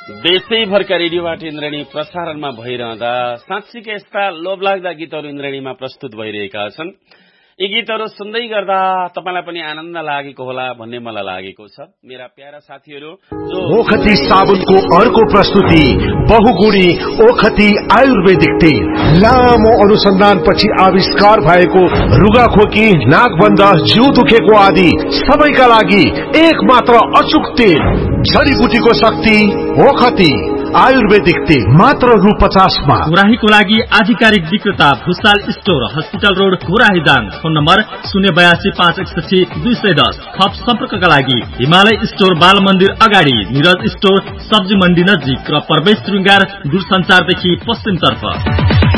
देशैभरका रेडियोबाट इन्द्रणी प्रसारणमा भइरहँदा साँच्चीकै यस्ता लोभलाग्दा गीतहरू इन्द्रणीमा प्रस्तुत भइरहेका छन्। यी गीतहरू सुन्दै गर्दा तपाईलाई पनि आनन्द लागेको होला भन्ने मलाई लागेको छ। मेरा प्यारा साथीहरू, ओखती साबुनको अर्को प्रस्तुति बहुगुणी ओखती आयुर्वेदिक तेल। लामो अनुसन्धानपछि आविष्कार भएको रुगाखोकी, नाकबन्ध, जिउ दुखेको आदि सबैका लागि एकमात्र अचूक तेल। जडीबुटीको शक्ति ओखती आयुर्वेदिक तेल मात्र ₹50 मा। घुराहीको लागि आधिकारिक विक्रेता Bhusal store, hospital road, घुराही Dang. Phone number 082 थप सम्पर्कका लागि हिमालय स्टोर, बाल मन्दिर अगाडि, निरज स्टोर, सब्जी मण्डी नजिक र प्रवेश श्रृंगार दूरसञ्चारदेखि पश्चिम तर्फ।